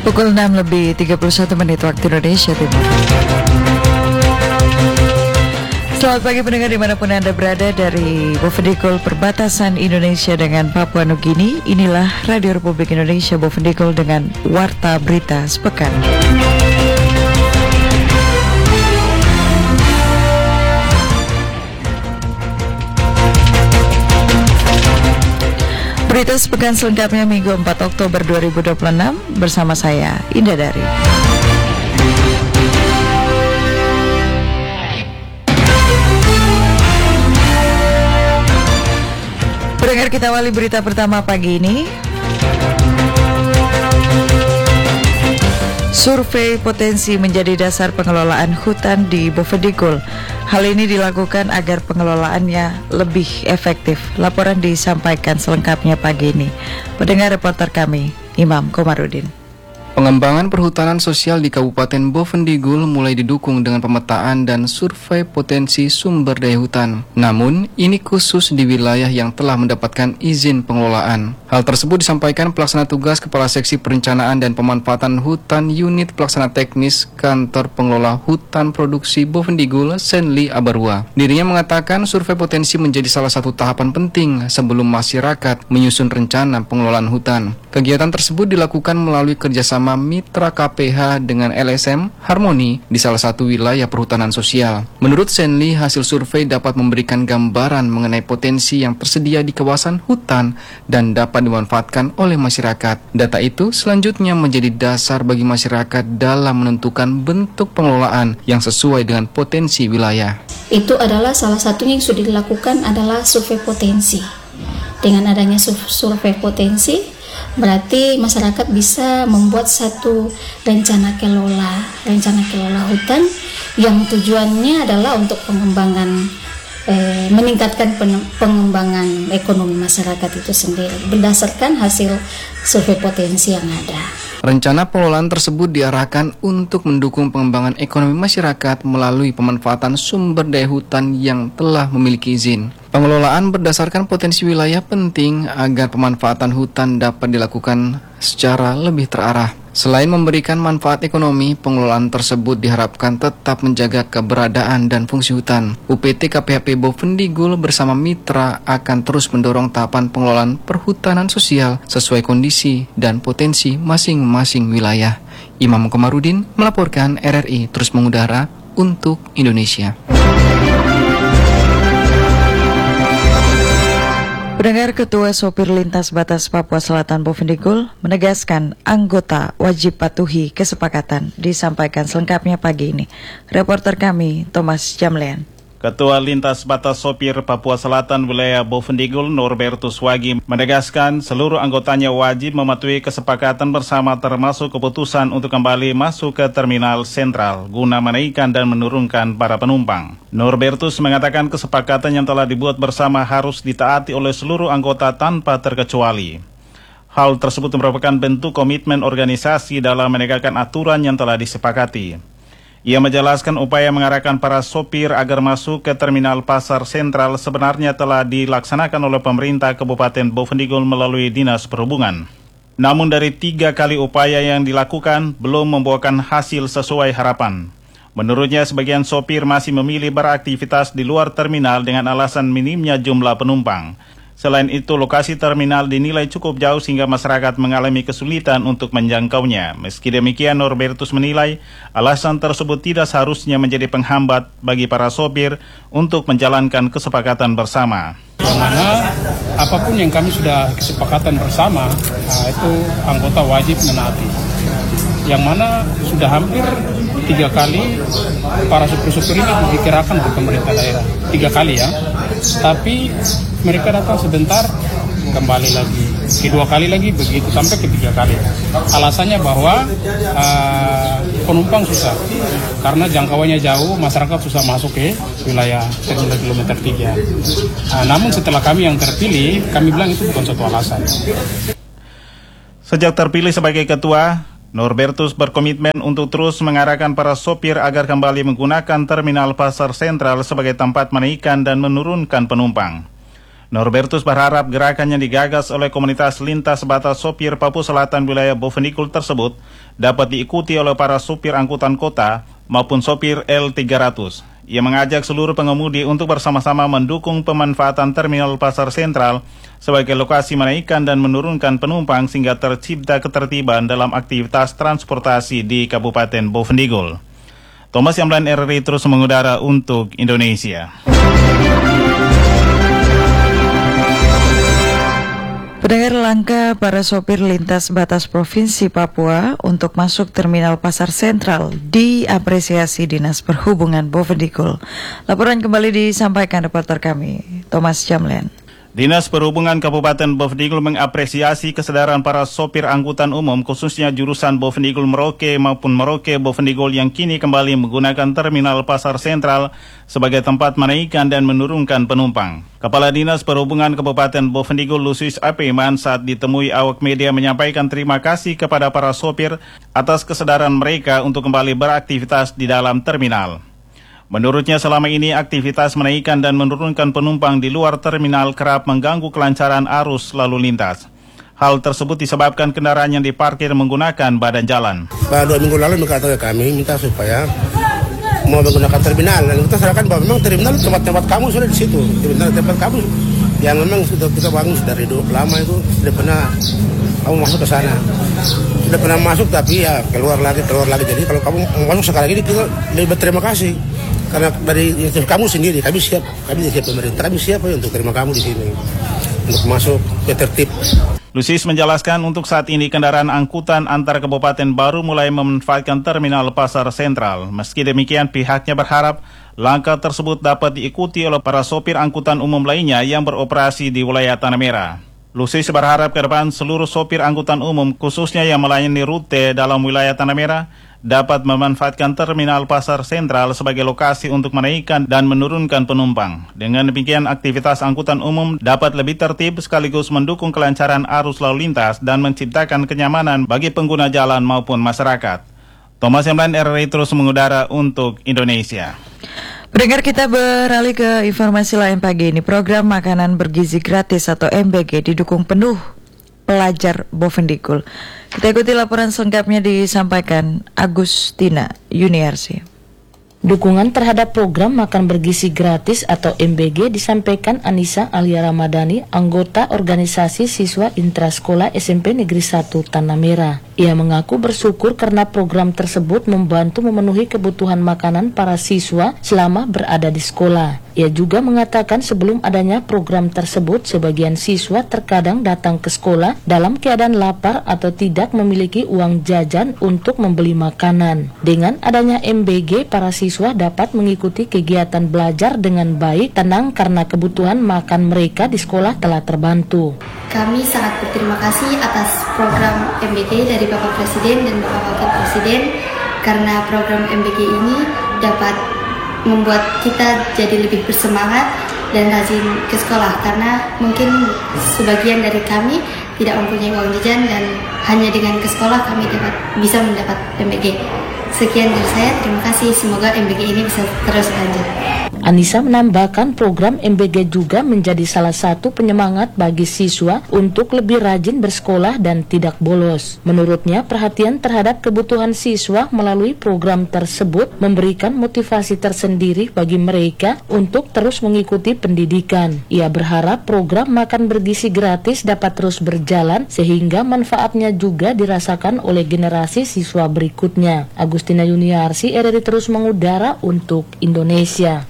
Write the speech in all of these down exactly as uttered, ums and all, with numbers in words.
Pukul enam lebih tiga puluh satu menit waktu Indonesia Timur. Selamat pagi pendengar dimanapun Anda berada dari Bovendigul perbatasan Indonesia dengan Papua Nugini. Inilah Radio Republik Indonesia Bovendigul dengan Warta Berita Sepekan. Berita sepekan selengkapnya Minggu empat Oktober dua ribu dua puluh enam bersama saya Indah Dari. Pendengar, kita awali berita pertama pagi ini. Survei potensi menjadi dasar pengelolaan hutan di Bovendigul. Hal ini dilakukan agar pengelolaannya lebih efektif. Laporan disampaikan selengkapnya pagi ini. Pendengar reporter kami, Imam Komarudin. Pengembangan perhutanan sosial di Kabupaten Bovendigul mulai didukung dengan pemetaan dan survei potensi sumber daya hutan. Namun, ini khusus di wilayah yang telah mendapatkan izin pengelolaan. Hal tersebut disampaikan Pelaksana Tugas Kepala Seksi Perencanaan dan Pemanfaatan Hutan Unit Pelaksana Teknis Kantor Pengelola Hutan Produksi Bovendigul, Senli Abarwa. Dirinya mengatakan survei potensi menjadi salah satu tahapan penting sebelum masyarakat menyusun rencana pengelolaan hutan. Kegiatan tersebut dilakukan melalui kerjasama mitra K P H dengan L S M Harmoni di salah satu wilayah perhutanan sosial. Menurut Senli, hasil survei dapat memberikan gambaran mengenai potensi yang tersedia di kawasan hutan dan dapat dimanfaatkan oleh masyarakat. Data itu selanjutnya menjadi dasar bagi masyarakat dalam menentukan bentuk pengelolaan yang sesuai dengan potensi wilayah. Itu adalah salah satunya yang sudah dilakukan adalah survei potensi. Dengan adanya survei potensi, berarti masyarakat bisa membuat satu rencana kelola, rencana kelola hutan yang tujuannya adalah untuk pengembangan, eh, meningkatkan pen- pengembangan ekonomi masyarakat itu sendiri berdasarkan hasil survei potensi yang ada. Rencana pengelolaan tersebut diarahkan untuk mendukung pengembangan ekonomi masyarakat melalui pemanfaatan sumber daya hutan yang telah memiliki izin. Pengelolaan berdasarkan potensi wilayah penting agar pemanfaatan hutan dapat dilakukan secara lebih terarah. Selain memberikan manfaat ekonomi, pengelolaan tersebut diharapkan tetap menjaga keberadaan dan fungsi hutan. U P T K P H P Bovendigul bersama mitra akan terus mendorong tahapan pengelolaan perhutanan sosial sesuai kondisi dan potensi masing-masing wilayah. Imam Komarudin melaporkan R R I terus mengudara untuk Indonesia. Pendengar, Ketua Sopir Lintas Batas Papua Selatan Bovendigul menegaskan anggota wajib patuhi kesepakatan. Disampaikan selengkapnya pagi ini. Reporter kami, Thomas Jamlean. Ketua Lintas Batas Sopir Papua Selatan wilayah Bovendigul, Norbertus Wagi, menegaskan seluruh anggotanya wajib mematuhi kesepakatan bersama termasuk keputusan untuk kembali masuk ke terminal sentral guna menaikkan dan menurunkan para penumpang. Norbertus mengatakan kesepakatan yang telah dibuat bersama harus ditaati oleh seluruh anggota tanpa terkecuali. Hal tersebut merupakan bentuk komitmen organisasi dalam menegakkan aturan yang telah disepakati. Ia menjelaskan upaya mengarahkan para sopir agar masuk ke terminal pasar sentral sebenarnya telah dilaksanakan oleh pemerintah Kabupaten Bovendigul melalui Dinas Perhubungan. Namun dari tiga kali upaya yang dilakukan belum membuahkan hasil sesuai harapan. Menurutnya sebagian sopir masih memilih beraktivitas di luar terminal dengan alasan minimnya jumlah penumpang. Selain itu, lokasi terminal dinilai cukup jauh sehingga masyarakat mengalami kesulitan untuk menjangkaunya. Meski demikian, Norbertus menilai alasan tersebut tidak seharusnya menjadi penghambat bagi para sopir untuk menjalankan kesepakatan bersama. Yang mana apapun yang kami sudah kesepakatan bersama, nah itu anggota wajib menaati. Yang mana sudah hampir tiga kali para supir-supir ini dikirakan oleh pemerintah daerah. Tiga kali ya. Tapi mereka datang sebentar, kembali lagi. Kedua kali lagi, begitu sampai ketiga kali. Alasannya bahwa uh, penumpang susah. Karena jangkauannya jauh, masyarakat susah masuk ke wilayah terminal kilometer tiga. Uh, namun setelah kami yang terpilih, kami bilang itu bukan suatu alasan. Sejak terpilih sebagai ketua, Norbertus berkomitmen untuk terus mengarahkan para sopir agar kembali menggunakan terminal pasar sentral sebagai tempat menaikkan dan menurunkan penumpang. Norbertus berharap gerakan yang digagas oleh komunitas lintas batas sopir Papua Selatan wilayah Bovendigul tersebut dapat diikuti oleh para supir angkutan kota maupun sopir L tiga ratus. Ia mengajak seluruh pengemudi untuk bersama-sama mendukung pemanfaatan terminal pasar sentral sebagai lokasi menaikkan dan menurunkan penumpang sehingga tercipta ketertiban dalam aktivitas transportasi di Kabupaten Bovendigul. Thomas Yamlan R R I terus mengudara untuk Indonesia. Pendengar, langkah para sopir lintas batas Provinsi Papua untuk masuk terminal pasar sentral diapresiasi Dinas Perhubungan Bovendigul. Laporan kembali disampaikan reporter kami, Thomas Jamlen. Dinas Perhubungan Kabupaten Bovendigul mengapresiasi kesadaran para sopir angkutan umum khususnya jurusan Bovendigul Merauke maupun Merauke Bovendigul yang kini kembali menggunakan terminal pasar sentral sebagai tempat menaikkan dan menurunkan penumpang. Kepala Dinas Perhubungan Kabupaten Bovendigul Lusius Apeman saat ditemui awak media menyampaikan terima kasih kepada para sopir atas kesadaran mereka untuk kembali beraktivitas di dalam terminal. Menurutnya selama ini aktivitas menaikkan dan menurunkan penumpang di luar terminal kerap mengganggu kelancaran arus lalu lintas. Hal tersebut disebabkan kendaraan yang diparkir menggunakan badan jalan. Pada dua minggu lalu mereka kami minta supaya mau menggunakan terminal dan kita serahkan bahwa memang terminal tempat-tempat kamu sudah di situ. Terminal tempat kamu yang memang sudah kita bangun dari dulu lama itu sudah pernah kamu masuk ke sana. Sudah pernah masuk tapi ya keluar lagi keluar lagi. Jadi kalau kamu mau masuk sekali lagi kita lebih berterima kasih. Karena dari kamu sendiri, kami siap, kami siap pemerintah, kami siap ya, untuk terima kamu di sini, untuk masuk ke tertib. Lusius menjelaskan untuk saat ini kendaraan angkutan antar kabupaten baru mulai memanfaatkan terminal pasar sentral. Meski demikian, pihaknya berharap langkah tersebut dapat diikuti oleh para sopir angkutan umum lainnya yang beroperasi di wilayah Tanah Merah. Lusius berharap ke depan seluruh sopir angkutan umum, khususnya yang melayani rute dalam wilayah Tanah Merah, dapat memanfaatkan terminal pasar sentral sebagai lokasi untuk menaikkan dan menurunkan penumpang. Dengan demikian, aktivitas angkutan umum dapat lebih tertib sekaligus mendukung kelancaran arus lalu lintas dan menciptakan kenyamanan bagi pengguna jalan maupun masyarakat. Thomas Yamlan R R I terus mengudara untuk Indonesia. Pendengar, kita beralih ke informasi lain pagi ini. Program makanan bergizi gratis atau M B G didukung penuh pelajar Bovendigul. Kita ikuti laporan selengkapnya disampaikan Agustina Yuniarsi. Dukungan terhadap program makan bergizi gratis atau M B G disampaikan Anissa Alia Ramadhani, anggota organisasi siswa intrasekolah S M P Negeri satu Tanah Merah. Ia mengaku bersyukur karena program tersebut membantu memenuhi kebutuhan makanan para siswa selama berada di sekolah. Ia juga mengatakan sebelum adanya program tersebut, sebagian siswa terkadang datang ke sekolah dalam keadaan lapar atau tidak memiliki uang jajan untuk membeli makanan. Dengan adanya M B G, para siswa dapat mengikuti kegiatan belajar dengan baik, tenang karena kebutuhan makan mereka di sekolah telah terbantu. Kami sangat berterima kasih atas program M B G dari Bapak Presiden dan Bapak Wakil Presiden, karena program M B G ini dapat membuat kita jadi lebih bersemangat dan rajin ke sekolah, karena mungkin sebagian dari kami tidak mempunyai uang jajan dan hanya dengan ke sekolah kami dapat bisa mendapat M B G. Sekian dari saya, terima kasih, semoga M B G ini bisa terus lanjut. Anissa menambahkan program M B G juga menjadi salah satu penyemangat bagi siswa untuk lebih rajin bersekolah dan tidak bolos. Menurutnya, perhatian terhadap kebutuhan siswa melalui program tersebut memberikan motivasi tersendiri bagi mereka untuk terus mengikuti pendidikan. Ia berharap program makan bergizi gratis dapat terus berjalan sehingga manfaatnya juga dirasakan oleh generasi siswa berikutnya. Agustina Yuniarsi, R R I terus mengudara untuk Indonesia.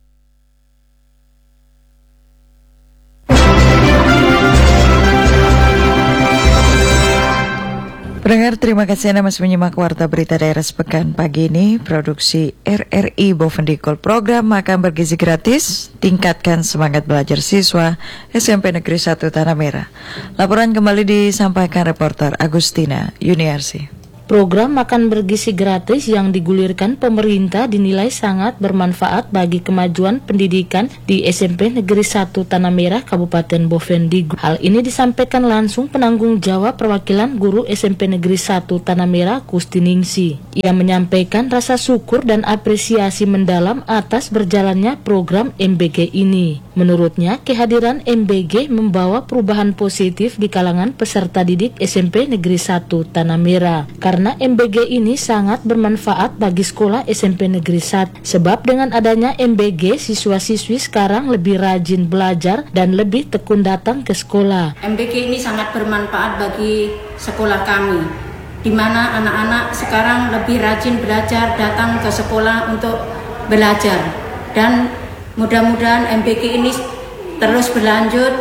Pendengar, terima kasih Anda masih menyimak Warta Berita Daerah Sepekan pagi ini, produksi R R I Bovendigul. Program makan bergizi gratis, tingkatkan semangat belajar siswa S M P Negeri satu Tanah Merah. Laporan kembali disampaikan reporter Agustina Yuniarsi. Program makan bergizi gratis yang digulirkan pemerintah dinilai sangat bermanfaat bagi kemajuan pendidikan di S M P Negeri satu Tanah Merah, Kabupaten Bovendigul. Hal ini disampaikan langsung penanggung jawab perwakilan guru S M P Negeri satu Tanah Merah, Kustiningsi. Ia menyampaikan rasa syukur dan apresiasi mendalam atas berjalannya program M B G ini. Menurutnya, kehadiran M B G membawa perubahan positif di kalangan peserta didik S M P Negeri satu Tanah Merah. Karena M B G ini sangat bermanfaat bagi sekolah S M P Negeri satu. Sebab dengan adanya M B G, siswa-siswi sekarang lebih rajin belajar dan lebih tekun datang ke sekolah. M B G ini sangat bermanfaat bagi sekolah kami, di mana anak-anak sekarang lebih rajin belajar, datang ke sekolah untuk belajar. Dan mudah-mudahan M B G ini terus berlanjut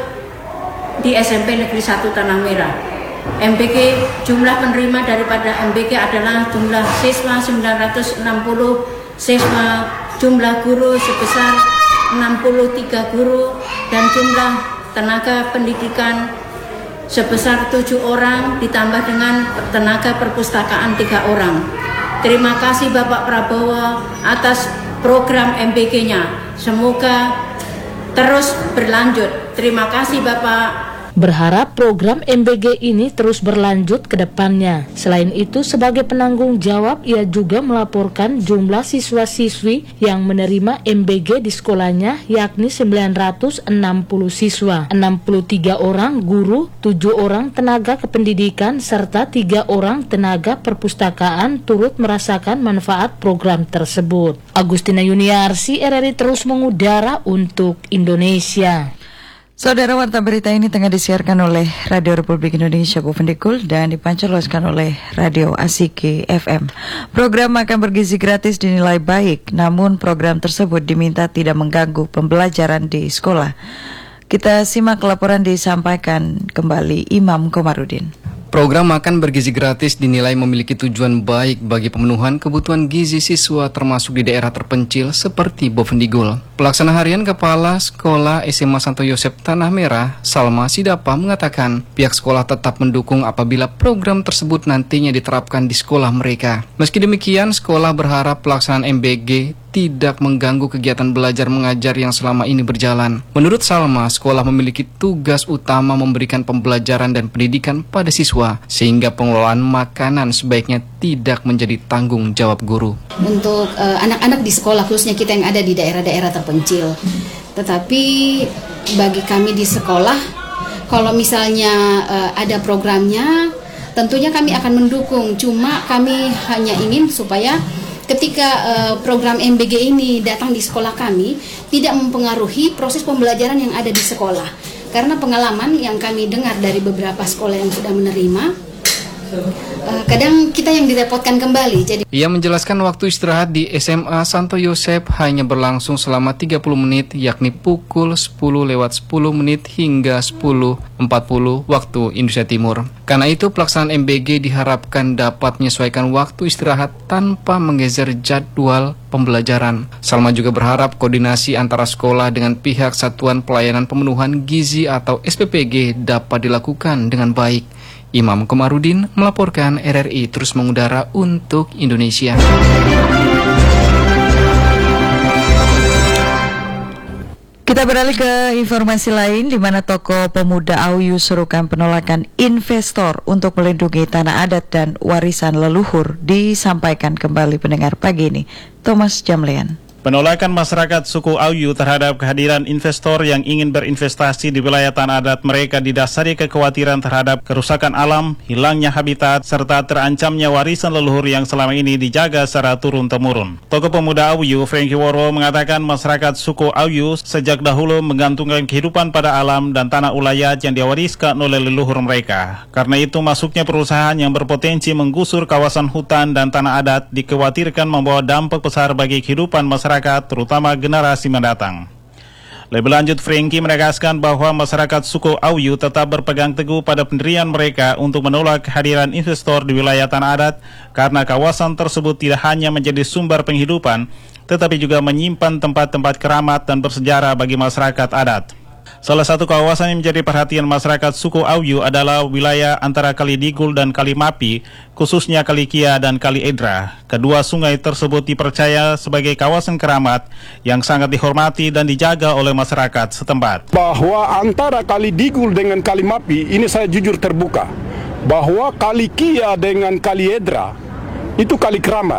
di S M P Negeri satu Tanah Merah. M B G, jumlah penerima daripada M B G adalah jumlah siswa sembilan ratus enam puluh siswa, jumlah guru sebesar enam puluh tiga guru, dan jumlah tenaga pendidikan sebesar tujuh orang ditambah dengan tenaga perpustakaan tiga orang. Terima kasih Bapak Prabowo atas program M B G-nya. Semoga terus berlanjut. Terima kasih Bapak. Berharap program M B G ini terus berlanjut ke depannya. Selain itu, sebagai penanggung jawab, ia juga melaporkan jumlah siswa-siswi yang menerima M B G di sekolahnya, yakni sembilan ratus enam puluh siswa, enam puluh tiga orang guru, tujuh orang tenaga kependidikan, serta tiga orang tenaga perpustakaan turut merasakan manfaat program tersebut. Agustina Yuniarsi, R R I terus mengudara untuk Indonesia. Saudara, warta berita ini tengah disiarkan oleh Radio Republik Indonesia Bovendigul dan dipancarloskan oleh Radio Asiki F M. Program makan bergizi gratis dinilai baik, namun program tersebut diminta tidak mengganggu pembelajaran di sekolah. Kita simak laporan disampaikan kembali Imam Komarudin. Program makan bergizi gratis dinilai memiliki tujuan baik bagi pemenuhan kebutuhan gizi siswa termasuk di daerah terpencil seperti Bovendigul. Pelaksana harian Kepala Sekolah S M A Santo Yosep Tanah Merah, Salma Sidapa, mengatakan pihak sekolah tetap mendukung apabila program tersebut nantinya diterapkan di sekolah mereka. Meski demikian, sekolah berharap pelaksanaan M B G tidak mengganggu kegiatan belajar mengajar yang selama ini berjalan. Menurut Salma, sekolah memiliki tugas utama memberikan pembelajaran dan pendidikan pada siswa, sehingga pengelolaan makanan sebaiknya tidak menjadi tanggung jawab guru. Untuk uh, anak-anak di sekolah, khususnya kita yang ada di daerah-daerah terpencil. Tetapi bagi kami di sekolah, kalau misalnya uh, ada programnya, tentunya kami akan mendukung. Cuma kami hanya ingin supaya ketika uh, program M B G ini datang di sekolah kami, tidak mempengaruhi proses pembelajaran yang ada di sekolah. Karena pengalaman yang kami dengar dari beberapa sekolah yang sudah menerima, uh, kadang kita yang direpotkan kembali. Jadi ia menjelaskan waktu istirahat di S M A Santo Yosep hanya berlangsung selama tiga puluh menit, yakni pukul sepuluh lewat sepuluh menit hingga sepuluh empat puluh waktu Indonesia Timur. Karena itu pelaksanaan M B G diharapkan dapat menyesuaikan waktu istirahat tanpa menggeser jadwal pembelajaran. Salma juga berharap koordinasi antara sekolah dengan pihak Satuan Pelayanan Pemenuhan Gizi atau S P P G dapat dilakukan dengan baik. Imam Komarudin melaporkan, R R I terus mengudara untuk Indonesia. Kita beralih ke informasi lain, di mana Tokoh Pemuda A U Y serukan penolakan investor untuk melindungi tanah adat dan warisan leluhur disampaikan kembali pendengar pagi ini. Thomas Jamlean. Penolakan masyarakat suku A U Y terhadap kehadiran investor yang ingin berinvestasi di wilayah tanah adat mereka didasari kekhawatiran terhadap kerusakan alam, hilangnya habitat, serta terancamnya warisan leluhur yang selama ini dijaga secara turun-temurun. Tokoh Pemuda A U Y, Frankie Warwo, mengatakan masyarakat suku A U Y sejak dahulu menggantungkan kehidupan pada alam dan tanah ulayat yang diwariskan oleh leluhur mereka. Karena itu, masuknya perusahaan yang berpotensi menggusur kawasan hutan dan tanah adat dikhawatirkan membawa dampak besar bagi kehidupan masyarakat, terutama generasi mendatang. Lebih lanjut, Frankie menegaskan bahwa masyarakat suku A U Y tetap berpegang teguh pada pendirian mereka untuk menolak kehadiran investor di wilayah tanah adat karena kawasan tersebut tidak hanya menjadi sumber penghidupan, tetapi juga menyimpan tempat-tempat keramat dan bersejarah bagi masyarakat adat. Salah satu kawasan yang menjadi perhatian masyarakat suku Auyu adalah wilayah antara Kali Digul dan Kali Mapi, khususnya Kali Kia dan Kali Edra. Kedua sungai tersebut dipercaya sebagai kawasan keramat yang sangat dihormati dan dijaga oleh masyarakat setempat. Bahwa antara Kali Digul dengan Kali Mapi, ini saya jujur terbuka, bahwa Kali Kia dengan Kali Edra itu kali keramat.